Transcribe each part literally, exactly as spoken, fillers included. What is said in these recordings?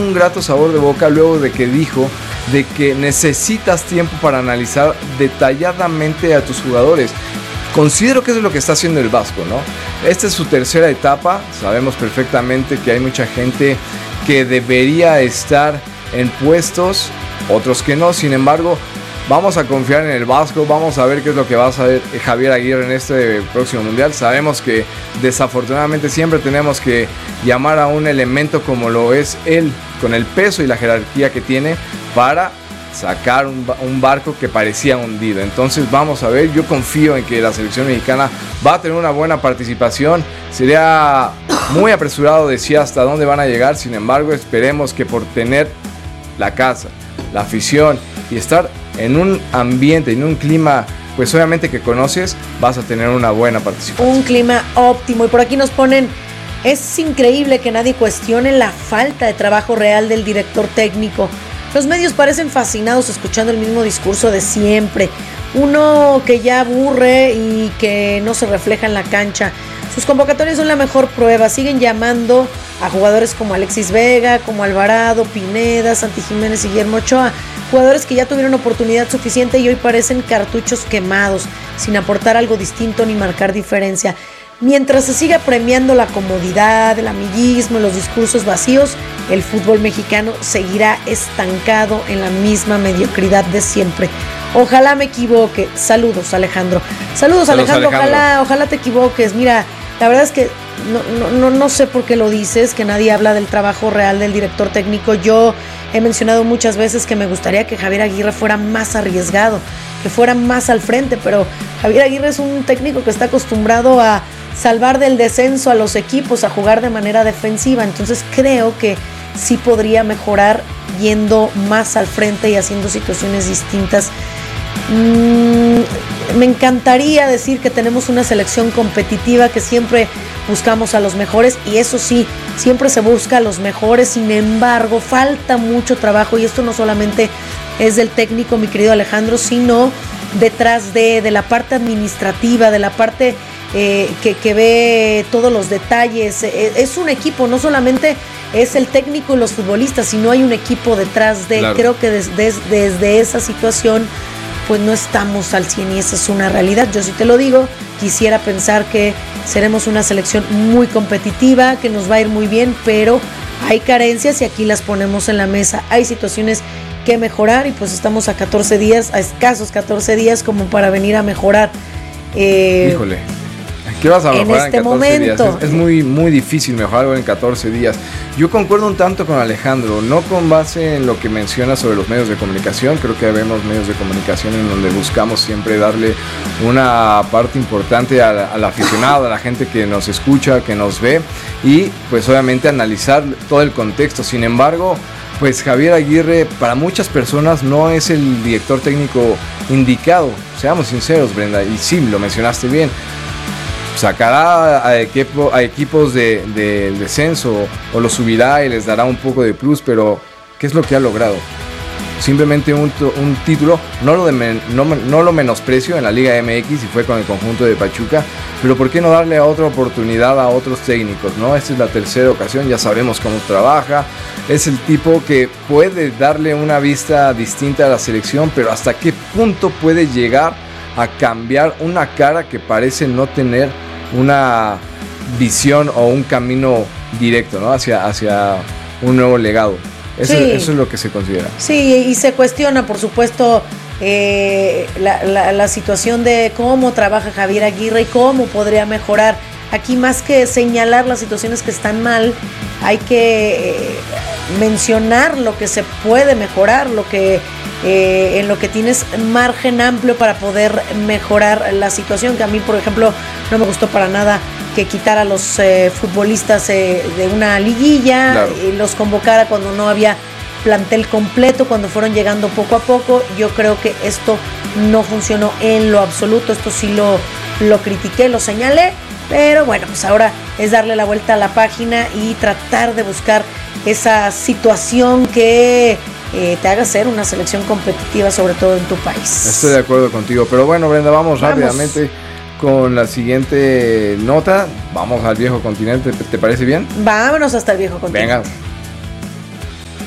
un grato sabor de boca luego de que dijo de que necesitas tiempo para analizar detalladamente a tus jugadores. Considero que eso es lo que está haciendo el Vasco, ¿no? Esta es su tercera etapa. Sabemos perfectamente que hay mucha gente que debería estar en puestos, otros que no. Sin embargo, vamos a confiar en el Vasco, vamos a ver qué es lo que va a hacer Javier Aguirre en este próximo Mundial. Sabemos que desafortunadamente siempre tenemos que llamar a un elemento como lo es él, con el peso y la jerarquía que tiene, para sacar un, un barco que parecía hundido. Entonces vamos a ver, yo confío en que la selección mexicana va a tener una buena participación. Sería muy apresurado decir hasta dónde van a llegar, sin embargo esperemos que por tener la casa, la afición y estar en un ambiente, en un clima, pues obviamente que conoces, vas a tener una buena participación. Un clima óptimo. Y por aquí nos ponen, es increíble que nadie cuestione la falta de trabajo real del director técnico. Los medios parecen fascinados escuchando el mismo discurso de siempre. Uno que ya aburre y que no se refleja en la cancha. Sus convocatorias son la mejor prueba. Siguen llamando a jugadores como Alexis Vega, como Alvarado, Pineda, Santi Jiménez y Guillermo Ochoa. Jugadores que ya tuvieron oportunidad suficiente y hoy parecen cartuchos quemados, sin aportar algo distinto ni marcar diferencia. Mientras se siga premiando la comodidad, el amiguismo y los discursos vacíos, el fútbol mexicano seguirá estancado en la misma mediocridad de siempre. Ojalá me equivoque. Saludos, Alejandro. Saludos, Saludos Alejandro. Alejandro. Ojalá, ojalá te equivoques. Mira, la verdad es que no, no, no sé por qué lo dices, que nadie habla del trabajo real del director técnico. Yo he mencionado muchas veces que me gustaría que Javier Aguirre fuera más arriesgado, que fuera más al frente, pero Javier Aguirre es un técnico que está acostumbrado a salvar del descenso a los equipos, a jugar de manera defensiva. Entonces creo que sí podría mejorar yendo más al frente y haciendo situaciones distintas. Mm, me encantaría decir que tenemos una selección competitiva, que siempre buscamos a los mejores, y eso sí, siempre se busca a los mejores. Sin embargo, falta mucho trabajo, y esto no solamente es del técnico, mi querido Alejandro, sino detrás de, de la parte administrativa, de la parte eh, que, que ve todos los detalles. Es un equipo, no solamente es el técnico y los futbolistas, sino hay un equipo detrás de. Claro. Creo que des, des, desde esa situación pues no estamos al cien, y esa es una realidad. Yo sí te lo digo, quisiera pensar que seremos una selección muy competitiva, que nos va a ir muy bien, pero hay carencias y aquí las ponemos en la mesa. Hay situaciones que mejorar y pues estamos a catorce días, a escasos catorce días como para venir a mejorar. Eh, Híjole, ¿qué vas a mejorar en, este en catorce momento? días? Es, es muy, muy difícil mejorar algo en catorce días. Yo concuerdo un tanto con Alejandro, no con base en lo que menciona sobre los medios de comunicación. Creo que vemos medios de comunicación en donde buscamos siempre darle una parte importante al, al aficionado, a la gente que nos escucha, que nos ve, y pues obviamente analizar todo el contexto. Sin embargo, pues Javier Aguirre para muchas personas no es el director técnico indicado, seamos sinceros, Brenda, y sí, lo mencionaste bien. Sacará a, equipo, a equipos del de, de descenso o los subirá y les dará un poco de plus, pero ¿qué es lo que ha logrado? Simplemente un, un título. No lo, de men, no, no lo menosprecio en la Liga M X y fue con el conjunto de Pachuca, pero ¿por qué no darle a otra oportunidad a otros técnicos, ¿no? Esta es la tercera ocasión, ya sabemos cómo trabaja, es el tipo que puede darle una vista distinta a la selección, pero ¿hasta qué punto puede llegar a cambiar una cara que parece no tener una visión o un camino directo, ¿no? hacia, hacia un nuevo legado? Eso, sí. Eso es lo que se considera. Sí, y se cuestiona, por supuesto, eh, la, la, la situación de cómo trabaja Javier Aguirre y cómo podría mejorar. Aquí, más que señalar las situaciones que están mal, hay que eh, mencionar lo que se puede mejorar, lo que eh, en lo que tienes margen amplio para poder mejorar la situación. Que a mí, por ejemplo, no me gustó para nada que quitara a los eh, futbolistas eh, de una liguilla, claro, y los convocara cuando no había plantel completo, cuando fueron llegando poco a poco. Yo creo que esto no funcionó en lo absoluto. Esto sí lo, lo critiqué, lo señalé, pero bueno, pues ahora es darle la vuelta a la página y tratar de buscar esa situación que eh, te haga ser una selección competitiva, sobre todo en tu país. Estoy de acuerdo contigo, pero bueno, Brenda, vamos, vamos. rápidamente con la siguiente nota. Vamos al viejo continente, ¿te parece bien? Vámonos hasta el viejo continente. Venga.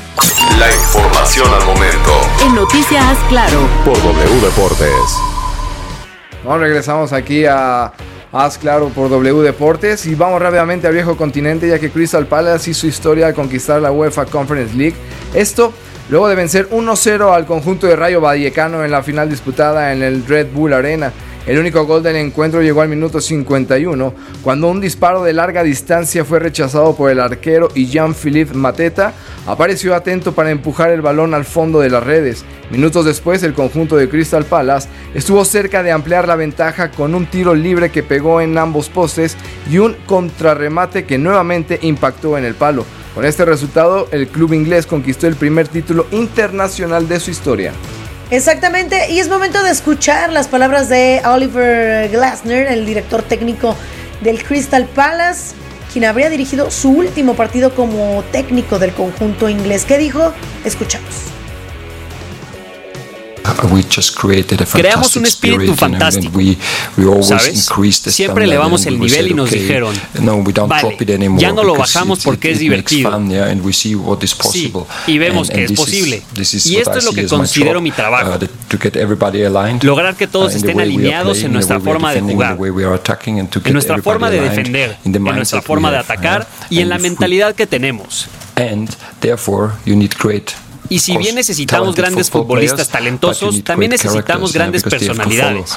Información al momento. En Noticias Claro. Por W Deportes. Bueno, regresamos aquí a Haz Claro por W Deportes y vamos rápidamente al viejo continente, ya que Crystal Palace hizo historia al conquistar la UEFA Conference League. Esto luego de vencer uno cero al conjunto de Rayo Vallecano en la final disputada en el Red Bull Arena. El único gol del encuentro llegó al minuto cincuenta y uno, cuando un disparo de larga distancia fue rechazado por el arquero y Jean-Philippe Mateta apareció atento para empujar el balón al fondo de las redes. Minutos después, el conjunto de Crystal Palace estuvo cerca de ampliar la ventaja con un tiro libre que pegó en ambos postes y un contrarremate que nuevamente impactó en el palo. Con este resultado, el club inglés conquistó el primer título internacional de su historia. Exactamente, y es momento de escuchar las palabras de Oliver Glasner, el director técnico del Crystal Palace, quien habría dirigido su último partido como técnico del conjunto inglés. ¿Qué dijo? Escuchamos. Creamos un espíritu fantástico, ¿sabes? Siempre elevamos el nivel y nos dijeron, vale, ya no lo bajamos porque es divertido. Sí, y vemos que es posible. Y esto es lo que considero mi trabajo. Lograr que todos estén alineados en nuestra forma de jugar, en nuestra forma de defender, en nuestra forma de atacar y en la mentalidad que tenemos. Y si bien necesitamos grandes futbolistas talentosos, también necesitamos grandes personalidades,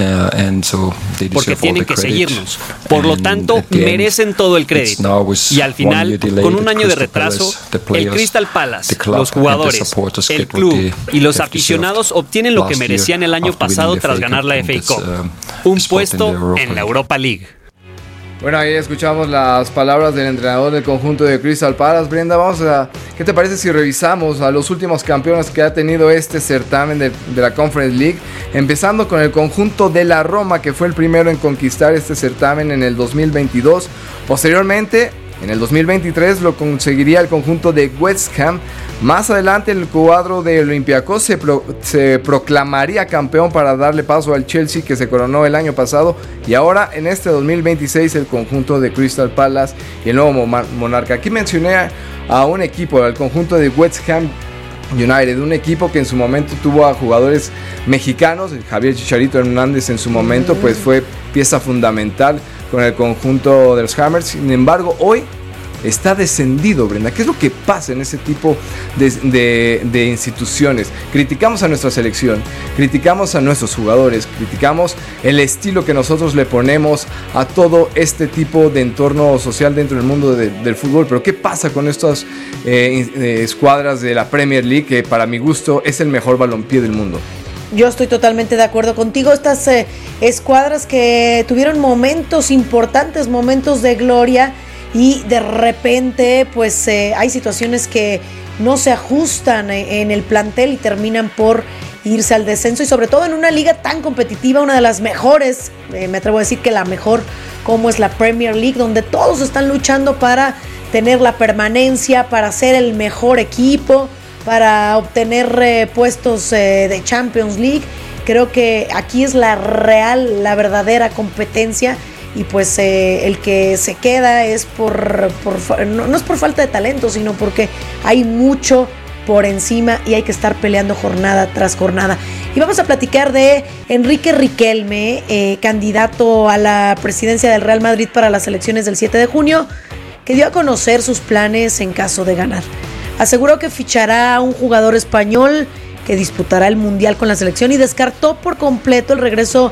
porque tienen que seguirnos. Por lo tanto, merecen todo el crédito. Y al final, con un año de retraso, el Crystal Palace, los jugadores, el club y los aficionados obtienen lo que merecían el año pasado tras ganar la F A Cup, un puesto en la Europa League. Bueno, ahí escuchamos las palabras del entrenador del conjunto de Crystal Palace. Brenda, vamos a, ¿qué te parece si revisamos a los últimos campeones que ha tenido este certamen de, de la Conference League? Empezando con el conjunto de la Roma, que fue el primero en conquistar este certamen en el dos mil veintidós. Posteriormente, en el dos mil veintitrés lo conseguiría el conjunto de West Ham. Más adelante el cuadro de Olympiacos se, pro, se proclamaría campeón para darle paso al Chelsea, que se coronó el año pasado. Y ahora en este dos mil veintiséis el conjunto de Crystal Palace y el nuevo monarca. Aquí mencioné a un equipo, al conjunto de West Ham United, un equipo que en su momento tuvo a jugadores mexicanos. Javier Chicharito Hernández en su momento pues fue pieza fundamental con el conjunto de los Hammers. Sin embargo, hoy está descendido, Brenda. ¿Qué es lo que pasa en ese tipo de, de, de instituciones? Criticamos a nuestra selección, criticamos a nuestros jugadores, criticamos el estilo que nosotros le ponemos a todo este tipo de entorno social dentro del mundo de, del fútbol. Pero ¿qué pasa con estas eh, eh, escuadras de la Premier League, que para mi gusto es el mejor balompié del mundo? Yo estoy totalmente de acuerdo contigo. Estas eh, escuadras que tuvieron momentos importantes, momentos de gloria, y de repente pues eh, hay situaciones que no se ajustan en el plantel y terminan por irse al descenso, y sobre todo en una liga tan competitiva, una de las mejores, eh, me atrevo a decir que la mejor, como es la Premier League, donde todos están luchando para tener la permanencia, para ser el mejor equipo, para obtener eh, puestos eh, de Champions League. Creo que aquí es la real, la verdadera competencia. Y pues eh, el que se queda es por, por no, no es por falta de talento, sino porque hay mucho por encima y hay que estar peleando jornada tras jornada. Y vamos a platicar de Enrique Riquelme, eh, candidato a la presidencia del Real Madrid para las elecciones del siete de junio, que dio a conocer sus planes en caso de ganar. Aseguró que fichará a un jugador español que disputará el Mundial con la selección y descartó por completo el regreso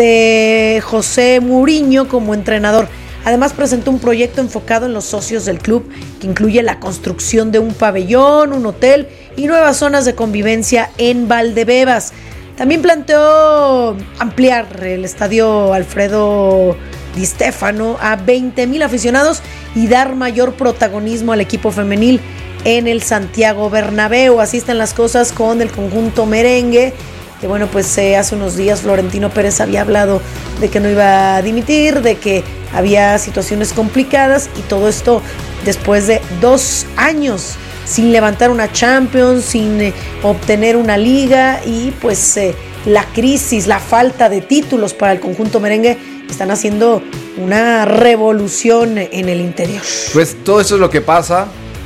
de José Mourinho como entrenador. Además presentó un proyecto enfocado en los socios del club, que incluye la construcción de un pabellón, un hotel y nuevas zonas de convivencia en Valdebebas. También planteó ampliar el estadio Alfredo Di Stéfano a veinte mil aficionados y dar mayor protagonismo al equipo femenil en el Santiago Bernabéu. Así están las cosas con el conjunto merengue, que bueno, pues eh, hace unos días Florentino Pérez había hablado de que no iba a dimitir, de que había situaciones complicadas, y todo esto después de dos años sin levantar una Champions, sin eh, obtener una liga, y pues eh, la crisis, la falta de títulos para el conjunto merengue están haciendo una revolución en el interior. Pues todo eso es lo que pasa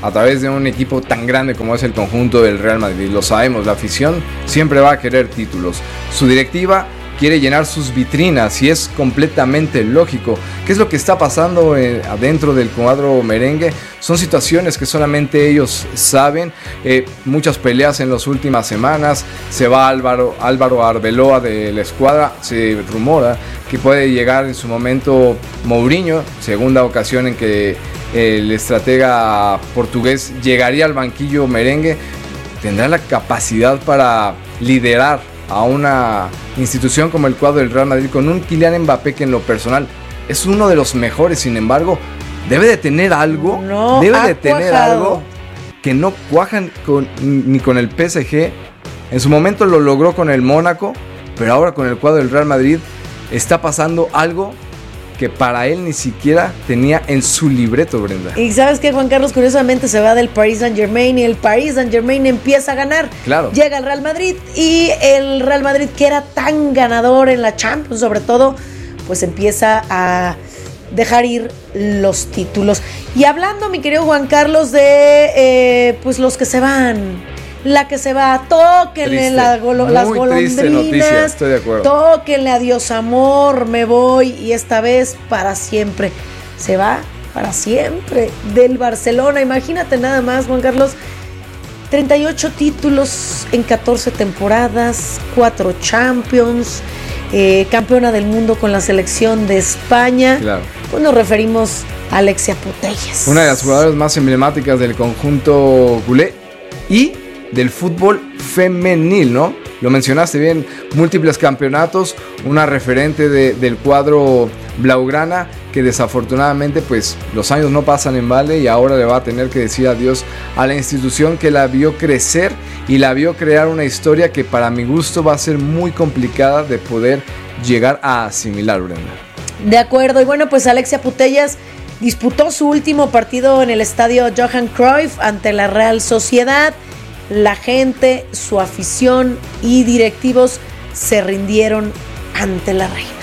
a través de un equipo tan grande como es el conjunto del Real Madrid. Lo sabemos, la afición siempre va a querer títulos. Su directiva quiere llenar sus vitrinas y es completamente lógico. ¿Qué es lo que está pasando eh, adentro del cuadro merengue? Son situaciones que solamente ellos saben. Eh, muchas peleas en las últimas semanas. Se va Álvaro, Álvaro Arbeloa de la escuadra. Se rumora que puede llegar en su momento Mourinho, segunda ocasión en que el estratega portugués llegaría al banquillo merengue. Tendrá la capacidad para liderar a una institución como el cuadro del Real Madrid con un Kylian Mbappé que en lo personal es uno de los mejores. Sin embargo, debe de tener algo, no debe de tener cuajado. algo que no cuajan con, ni con el P S G. En su momento lo logró con el Mónaco, pero ahora con el cuadro del Real Madrid está pasando algo que para él ni siquiera tenía en su libreto, Brenda. Y sabes que Juan Carlos curiosamente se va del Paris Saint-Germain y el Paris Saint-Germain empieza a ganar. Claro. Llega el Real Madrid y el Real Madrid, que era tan ganador en la Champions sobre todo, pues empieza a dejar ir los títulos. Y hablando, mi querido Juan Carlos, de eh, pues los que se van, la que se va, tóquenle la golo, las golondrinas, noticia, estoy de acuerdo. Tóquenle adiós amor, me voy, y esta vez para siempre. Se va para siempre del Barcelona. Imagínate nada más, Juan Carlos, treinta y ocho títulos en catorce temporadas, cuatro Champions, eh, campeona del mundo con la selección de España. Claro. Pues nos referimos a Alexia Putellas, una de las jugadoras más emblemáticas del conjunto culé y del fútbol femenil, ¿no? Lo mencionaste bien, múltiples campeonatos, una referente de, del cuadro blaugrana que desafortunadamente pues los años no pasan en balde y ahora le va a tener que decir adiós a la institución que la vio crecer y la vio crear una historia que para mi gusto va a ser muy complicada de poder llegar a asimilar, Brenda. De acuerdo, y bueno, pues Alexia Putellas disputó su último partido en el estadio Johan Cruyff ante la Real Sociedad. La gente, su afición y directivos se rindieron ante la reina.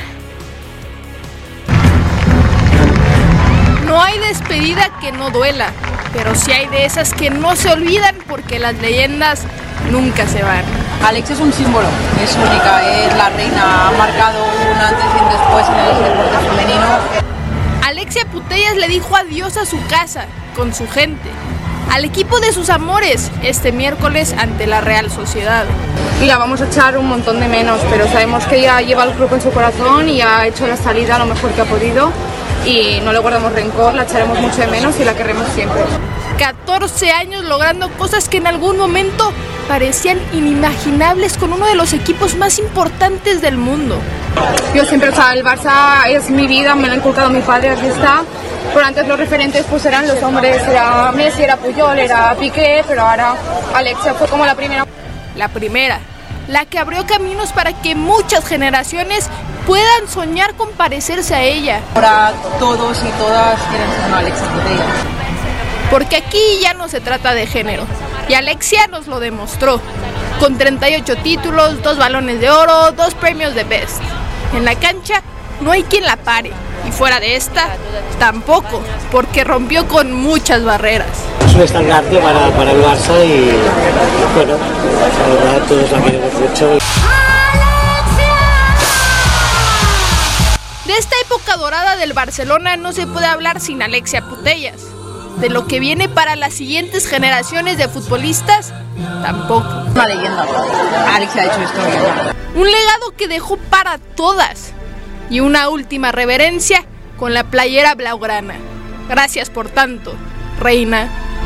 No hay despedida que no duela, pero sí hay de esas que no se olvidan porque las leyendas nunca se van. Alexia es un símbolo, es única, es la reina, ha marcado un antes y un después en el deporte femenino. Alexia Putellas le dijo adiós a su casa, con su gente, al equipo de sus amores este miércoles ante la Real Sociedad. Y la vamos a echar un montón de menos, pero sabemos que ella lleva el club en su corazón y ha hecho la salida lo mejor que ha podido y no le guardamos rencor, la echaremos mucho de menos y la querremos siempre. catorce años logrando cosas que en algún momento parecían inimaginables con uno de los equipos más importantes del mundo. Yo siempre, o sea, el Barça es mi vida, me lo ha inculcado mi padre, aquí está. Pero antes los referentes pues eran los hombres, era Messi, era Puyol, era Piqué, pero ahora Alexia fue como la primera. La primera, la que abrió caminos para que muchas generaciones puedan soñar con parecerse a ella. Ahora todos y todas quieren ser una Alexia Putellas. Porque aquí ya no se trata de género, y Alexia nos lo demostró, con treinta y ocho títulos, dos balones de oro, dos premios de Best. En la cancha no hay quien la pare, y fuera de esta, tampoco, porque rompió con muchas barreras. Es un estandarte para, para el Barça y, bueno, la verdad todos la queremos mucho. De esta época dorada del Barcelona no se puede hablar sin Alexia Putellas. De lo que viene para las siguientes generaciones de futbolistas, tampoco. Una leyenda. Alexia ha hecho historia. Un legado que dejó para todas. Y una última reverencia con la playera blaugrana. Gracias por tanto, reina.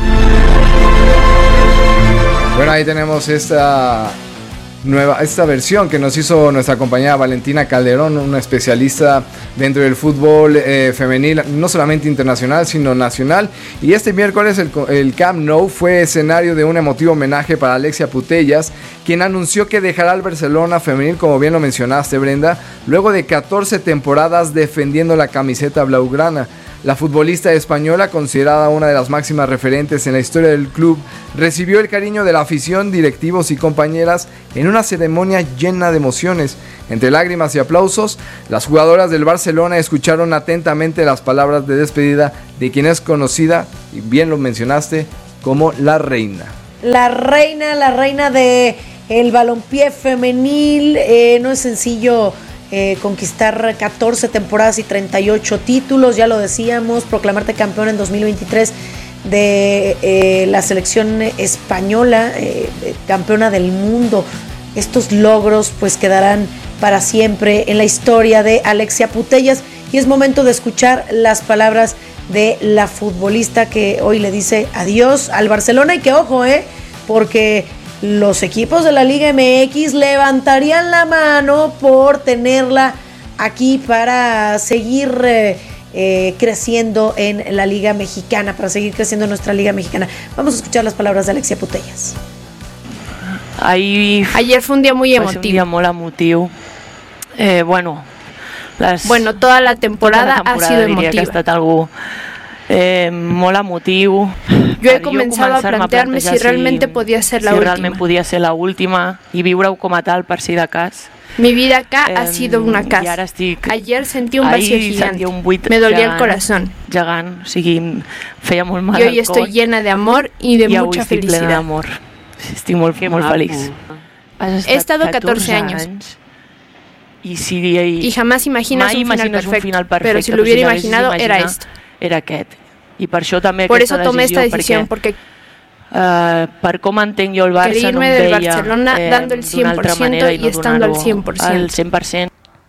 Bueno, ahí tenemos esta nueva, esta versión que nos hizo nuestra compañera Valentina Calderón, una especialista dentro del fútbol eh, femenil, no solamente internacional, sino nacional. Y este miércoles el, el Camp Nou fue escenario de un emotivo homenaje para Alexia Putellas, quien anunció que dejará al Barcelona femenil, como bien lo mencionaste, Brenda, luego de catorce temporadas defendiendo la camiseta blaugrana. La futbolista española, considerada una de las máximas referentes en la historia del club, recibió el cariño de la afición, directivos y compañeras en una ceremonia llena de emociones. Entre lágrimas y aplausos, las jugadoras del Barcelona escucharon atentamente las palabras de despedida de quien es conocida, y bien lo mencionaste, como la reina. La reina, la reina de el balompié femenil. Eh, no es sencillo eh, conquistar catorce temporadas y treinta y ocho títulos, ya lo decíamos, proclamarte campeón en dos mil veintitrés de eh, la selección española, eh, campeona del mundo. Estos logros pues quedarán para siempre en la historia de Alexia Putellas, y es momento de escuchar las palabras de la futbolista que hoy le dice adiós al Barcelona, y que ojo, eh, porque los equipos de la Liga M X levantarían la mano por tenerla aquí para seguir eh, eh, creciendo en la Liga Mexicana, para seguir creciendo en nuestra Liga Mexicana. Vamos a escuchar las palabras de Alexia Putellas. Ahí, Ayer fue un día muy emotivo. Un día molt emotiu. Eh, bueno, les, bueno, toda la temporada, tota la temporada ha sido emotiva. Que ha estat algú eh, molt emotiu. Yo he comenzado a plantearme si realmente podía ser la si última. realment podia ser la última i viure-ho com a tal per si de cas. Mi vida acá eh, ha sido una casa. Estic, Ayer sentí un vacío gigante. Un Me dolía gegant, el corazón. Gegant, o sigui, feia molt mal y hoy estoy llena de amor y de I mucha felicidad. De amor. Estic molt, molt feliç. He estado catorce años. Y, si, y, y jamás imaginas, un, final perfecto, un final perfecte, pero si lo hubiera imaginado era esto. Era aquest. I per això també por eso tomé esta decisión, porque, porque uh, per com entenc jo el Barça no em del veia Barcelona eh, dando el cien por ciento y, no y estando al cien por ciento. Al cent per cent.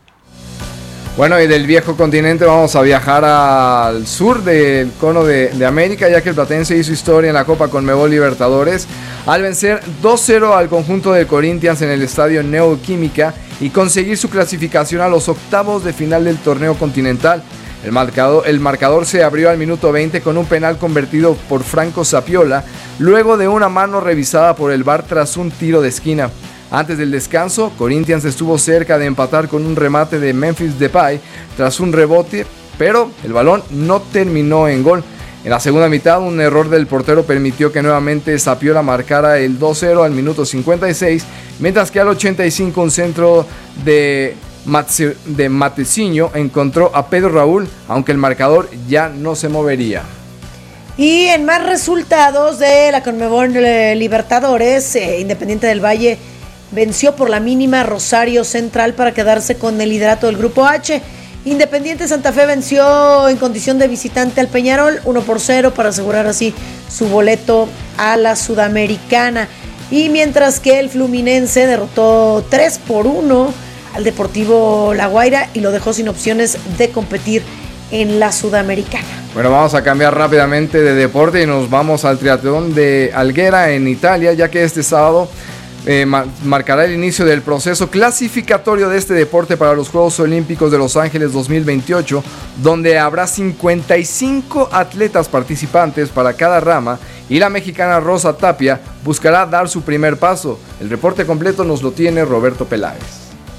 Bueno, y del viejo continente vamos a viajar al sur del cono de, de América, ya que el Platense hizo historia en la Copa Conmebol Libertadores al vencer dos cero al conjunto de Corinthians en el estadio Neoquímica y conseguir su clasificación a los octavos de final del torneo continental. El marcador, el marcador se abrió al minuto veinte con un penal convertido por Franco Sapiola, luego de una mano revisada por el V A R tras un tiro de esquina. Antes del descanso, Corinthians estuvo cerca de empatar con un remate de Memphis Depay tras un rebote, pero el balón no terminó en gol. En la segunda mitad, un error del portero permitió que nuevamente Sapiola marcara el dos cero al minuto cincuenta y seis, mientras que al ochenta y cinco un centro de, Matse, de Mateciño encontró a Pedro Raúl, aunque el marcador ya no se movería. Y en más resultados de la Conmebol Libertadores, eh, Independiente del Valle venció por la mínima Rosario Central para quedarse con el liderato del Grupo H. Independiente Santa Fe venció en condición de visitante al Peñarol uno por cero para asegurar así su boleto a la Sudamericana. Y mientras que el Fluminense derrotó tres por uno al Deportivo La Guaira y lo dejó sin opciones de competir en la Sudamericana. Bueno, vamos a cambiar rápidamente de deporte y nos vamos al triatlón de Alguera en Italia, ya que este sábado Eh, mar- marcará el inicio del proceso clasificatorio de este deporte para los Juegos Olímpicos de Los Ángeles dos mil veintiocho, donde habrá cincuenta y cinco atletas participantes para cada rama y la mexicana Rosa Tapia buscará dar su primer paso. El reporte completo nos lo tiene Roberto Peláez.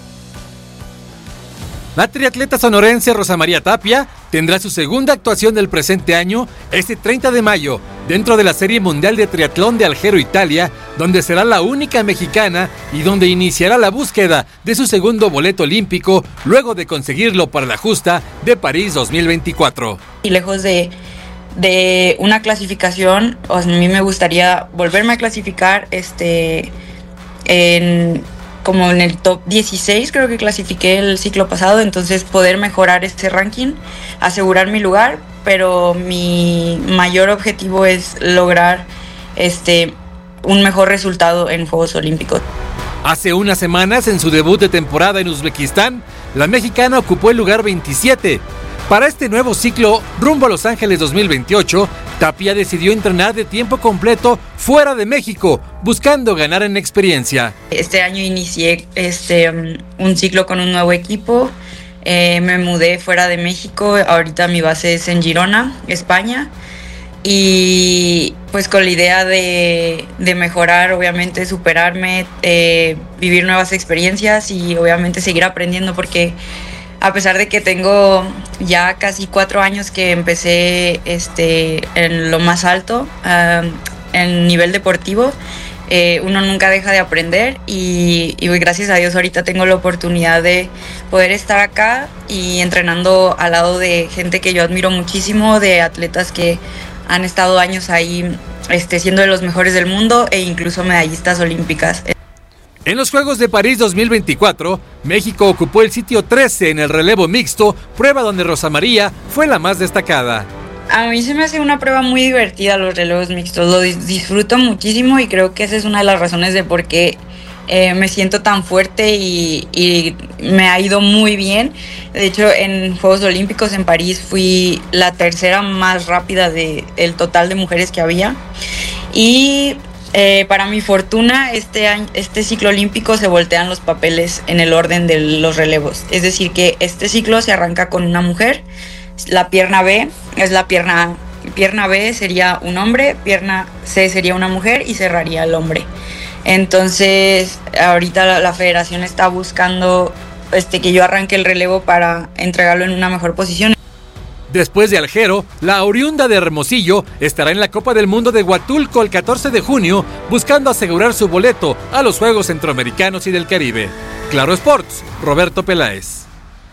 La triatleta sonorense Rosa María Tapia tendrá su segunda actuación del presente año este treinta de mayo dentro de la Serie Mundial de Triatlón de Algero, Italia, donde será la única mexicana y donde iniciará la búsqueda de su segundo boleto olímpico luego de conseguirlo para la justa de París dos mil veinticuatro. Y lejos de, de una clasificación, o sea, a mí me gustaría volverme a clasificar este, en... como en el top dieciséis, creo que clasifiqué el ciclo pasado, entonces poder mejorar este ranking, asegurar mi lugar, pero mi mayor objetivo es lograr este, un mejor resultado en Juegos Olímpicos. Hace unas semanas, en su debut de temporada en Uzbekistán, la mexicana ocupó el lugar veintisiete. Para este nuevo ciclo, rumbo a Los Ángeles dos mil veintiocho, Tapia decidió entrenar de tiempo completo fuera de México, buscando ganar en experiencia. Este año inicié este, un ciclo con un nuevo equipo, eh, me mudé fuera de México, ahorita mi base es en Girona, España, y pues con la idea de, de mejorar, obviamente superarme, eh, vivir nuevas experiencias y obviamente seguir aprendiendo, porque a pesar de que tengo ya casi cuatro años que empecé este, en lo más alto, uh, en nivel deportivo, eh, uno nunca deja de aprender y, y gracias a Dios ahorita tengo la oportunidad de poder estar acá y entrenando al lado de gente que yo admiro muchísimo, de atletas que han estado años ahí este, siendo de los mejores del mundo e incluso medallistas olímpicas. En los Juegos de París dos mil veinticuatro, México ocupó el sitio trece en el relevo mixto, prueba donde Rosa María fue la más destacada. A mí se me hace una prueba muy divertida los relevos mixtos, lo disfruto muchísimo y creo que esa es una de las razones de por qué eh, me siento tan fuerte y, y me ha ido muy bien. De hecho, en Juegos Olímpicos en París fui la tercera más rápida del total de mujeres que había y eh, para mi fortuna este, año, este ciclo olímpico se voltean los papeles en el orden de los relevos, es decir que este ciclo se arranca con una mujer. La pierna B es la pierna, pierna B sería un hombre, pierna C sería una mujer y cerraría el hombre. Entonces, ahorita la, la federación está buscando este, que yo arranque el relevo para entregarlo en una mejor posición. Después de Algero, la oriunda de Hermosillo estará en la Copa del Mundo de Huatulco el catorce de junio, buscando asegurar su boleto a los Juegos Centroamericanos y del Caribe. Claro Sports, Roberto Peláez.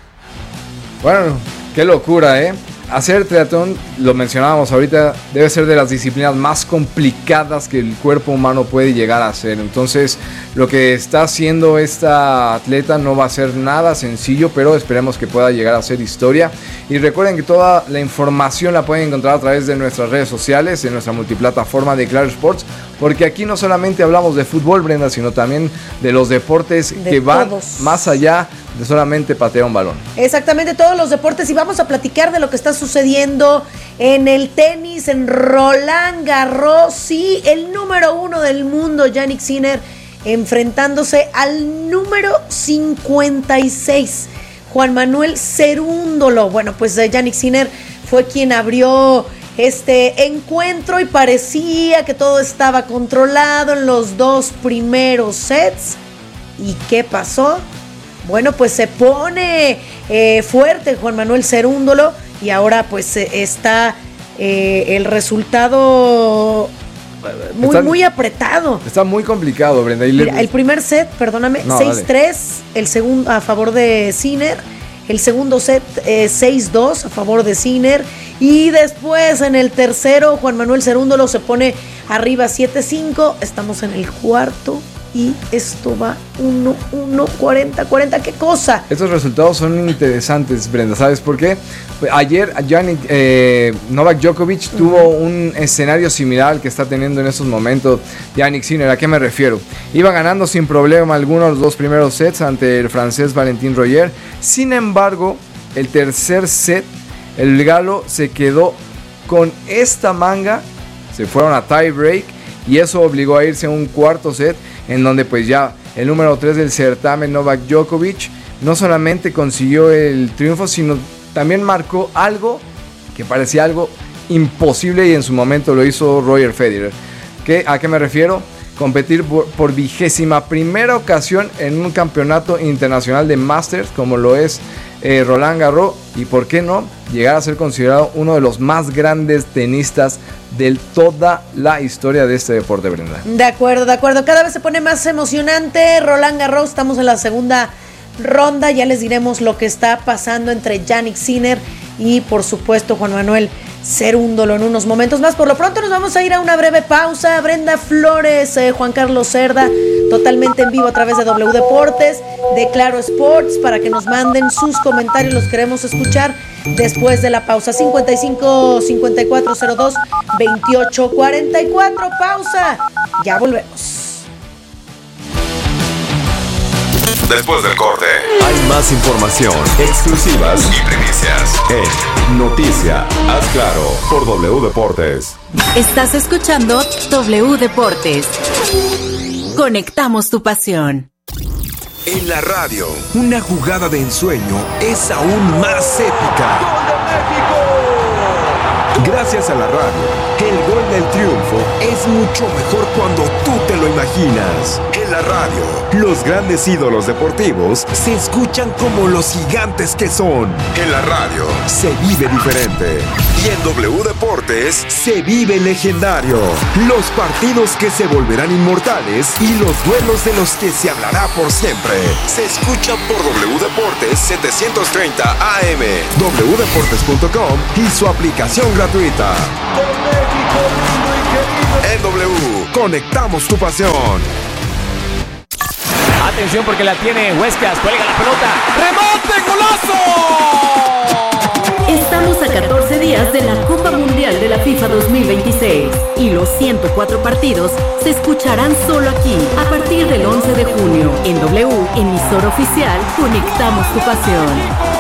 Bueno, qué locura, ¿eh? Hacer triatlón, lo mencionábamos ahorita, debe ser de las disciplinas más complicadas que el cuerpo humano puede llegar a hacer. Entonces, lo que está haciendo esta atleta no va a ser nada sencillo, pero esperemos que pueda llegar a ser historia. Y recuerden que toda la información la pueden encontrar a través de nuestras redes sociales, en nuestra multiplataforma de Claro Sports, porque aquí no solamente hablamos de fútbol, Brenda, sino también de los deportes de que van todos, más allá de solamente patear un balón. Exactamente, todos los deportes, y vamos a platicar de lo que está sucediendo en el tenis, en Roland Garros. Sí, el número uno del mundo, Jannik Sinner, enfrentándose al número cincuenta y seis, Juan Manuel Cerúndolo. Bueno, pues Jannik Sinner fue quien abrió este encuentro y parecía que todo estaba controlado en los dos primeros sets. ¿Y qué pasó? Bueno, pues se pone eh, fuerte Juan Manuel Cerúndolo y ahora pues eh, está eh, el resultado muy, está, muy apretado. Está muy complicado, Brenda. Y Mira, le... el primer set, perdóname, no, seis tres, el segundo a favor de Sinner, el segundo set eh, seis dos a favor de Sinner y después en el tercero Juan Manuel Cerúndolo se pone arriba siete cinco, estamos en el cuarto. Y esto va uno uno, cuarenta cuarenta, ¿qué cosa? Estos resultados son interesantes, Brenda, ¿sabes por qué? Ayer Jannik, eh, Novak Djokovic uh-huh. tuvo un escenario similar al que está teniendo en estos momentos Jannik Sinner. ¿A qué me refiero? Iba ganando sin problema alguno los dos primeros sets ante el francés Valentin Royer. Sin embargo, el tercer set, el galo se quedó con esta manga, se fueron a tie break y eso obligó a irse a un cuarto set en donde pues ya el número tres del certamen, Novak Djokovic, no solamente consiguió el triunfo, sino también marcó algo que parecía algo imposible y en su momento lo hizo Roger Federer. ¿Qué, ¿A qué me refiero? Competir por, por vigésima primera ocasión en un campeonato internacional de Masters como lo es eh, Roland Garros y por qué no llegar a ser considerado uno de los más grandes tenistas de toda la historia de este deporte, Brenda. De acuerdo, de acuerdo. Cada vez se pone más emocionante Roland Garros. Estamos en la segunda ronda. Ya les diremos lo que está pasando entre Jannik Sinner y, por supuesto, Juan Manuel Cerúndolo en unos momentos más. Por lo pronto nos vamos a ir a una breve pausa. Brenda Flores, eh, Juan Carlos Cerda, totalmente en vivo a través de W Deportes, de Claro Sports, para que nos manden sus comentarios. Los queremos escuchar después de la pausa. cincuenta y cinco, cincuenta y cuatro cero dos, veintiocho cuarenta y cuatro. Pausa. Ya volvemos. Después del corte, hay más información, exclusivas y primicias en Noticia Haz Claro por W Deportes. Estás escuchando W Deportes. Conectamos tu pasión. En la radio, una jugada de ensueño es aún más épica. ¡Gol de México! Gracias a la radio, el gol del triunfo es mucho mejor cuando tú te lo lo imaginas. En la radio, los grandes ídolos deportivos se escuchan como los gigantes que son. En la radio, se vive diferente. Y en W Deportes, se vive legendario. Los partidos que se volverán inmortales y los duelos de los que se hablará por siempre. Se escucha por W Deportes setecientos treinta A M, w deportes punto com y su aplicación gratuita. En W, conectamos tu pasión. Atención porque la tiene Huescas, cuelga la pelota. ¡Remate, golazo! Estamos a catorce días de la Copa Mundial de la FIFA dos mil veintiséis y los ciento cuatro partidos se escucharán solo aquí a partir del once de junio. En W, emisora oficial, conectamos tu pasión.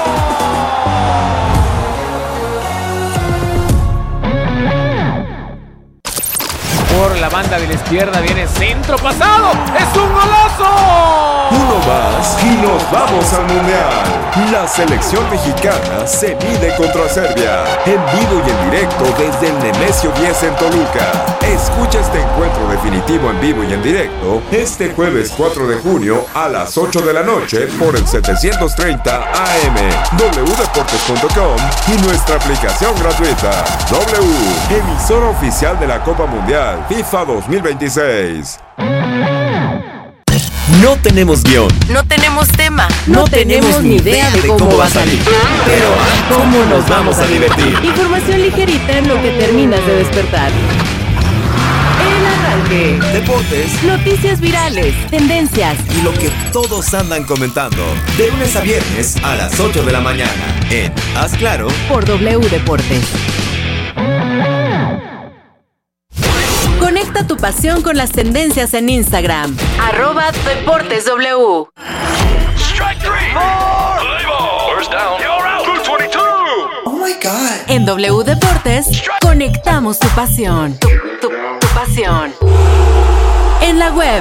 Por la banda de la izquierda viene centro pasado. ¡Es un golazo! Uno más y nos vamos al Mundial. La selección mexicana se mide contra Serbia. En vivo y en directo desde el Nemesio diez en Toluca. Escucha este encuentro definitivo en vivo y en directo este jueves cuatro de junio a las ocho de la noche por el setecientos treinta A M, w deportes punto com y nuestra aplicación gratuita. W, emisora oficial de la Copa Mundial FIFA dos mil veintiséis. No tenemos guión. No tenemos tema. No, no tenemos ni idea de cómo, cómo va a salir. Pero ¿cómo nos vamos a divertir? Información ligerita en lo que terminas de despertar. El arranque. Deportes. Noticias virales. Tendencias. Y lo que todos andan comentando. De lunes a viernes a las ocho de la mañana. En Haz Claro. Por W Deportes. Conecta tu pasión con las tendencias en Instagram. Arroba Deportes W. Oh my God. En W Deportes, conectamos tu pasión. Tu, tu, tu pasión. En la web.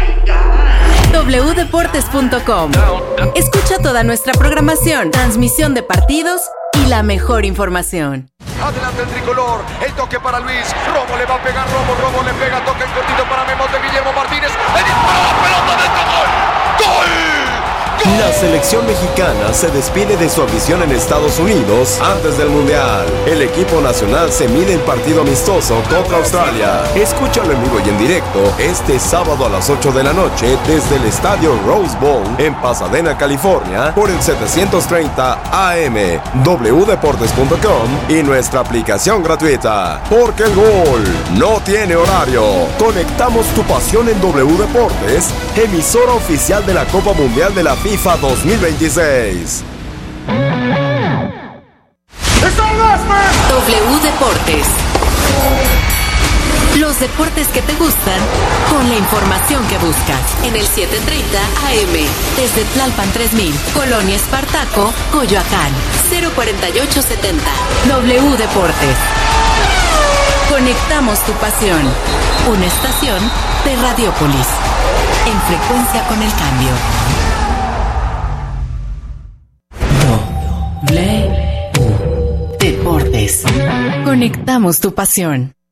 w deportes punto com. Escucha toda nuestra programación, transmisión de partidos y la mejor información. Adelante el tricolor, el toque para Luis, Romo le va a pegar, Romo, Romo le pega, toque en cortito para Memo de Guillermo Martínez, el disparo, la pelota dentro, gol, gol. La selección mexicana se despide de su afición en Estados Unidos antes del Mundial. El equipo nacional se mide en partido amistoso contra Australia. Escúchalo en vivo y en directo este sábado a las ocho de la noche desde el estadio Rose Bowl en Pasadena, California, por el setecientos treinta A M, w deportes punto com y nuestra aplicación gratuita. Porque el gol no tiene horario. Conectamos tu pasión en W Deportes, emisora oficial de la Copa Mundial de la FIFA dos mil veintiséis. W Deportes. Los deportes que te gustan con la información que buscas. En el setecientos treinta A M, desde Tlalpan tres mil, Colonia Espartaco, Coyoacán, cero cuarenta y ocho setenta. W Deportes. Conectamos tu pasión. Una estación de Radiópolis. En frecuencia con el cambio. W Deportes. Conectamos tu pasión.